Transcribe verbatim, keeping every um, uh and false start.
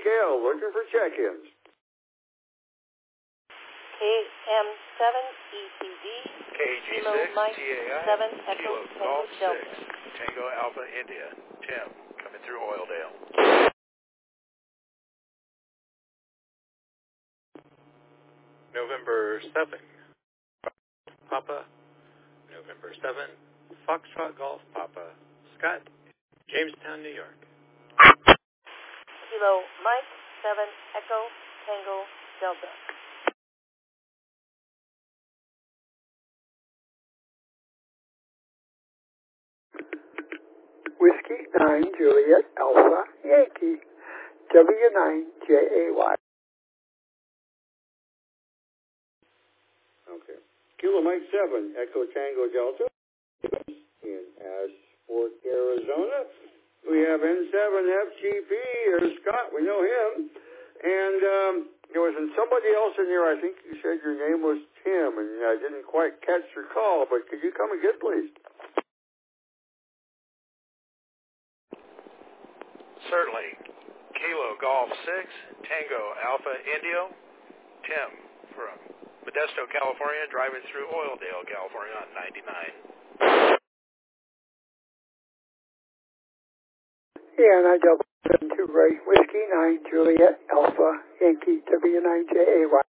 K looking for check-ins. K M seven E T D, K G six T A I, seven Echo Kilo Tango Golf Delta. six, Tango Alpha India, Tim, coming through Oildale. November seven, Papa, November seven, Foxtrot Golf Papa, Scott, Jamestown, New York. Kilo Mike seven Echo Tango Delta. Whiskey nine Juliet Alpha Yankee W nine J A Y. Okay. Kilo Mike seven, Echo Tango Delta in Ashford, Arizona. We have N seven F G P. Here's Scott. We know him. And um, there was somebody else in there. I think you said your name was Tim, and I didn't quite catch your call, but could you come again, please? Certainly. Kilo Golf six, Tango Alpha Indio, Tim from Modesto, California, driving through Oildale, California on ninety-nine. Yeah, and I double seven two right. Whiskey nine Juliet Alpha Yankee W nine J A Y.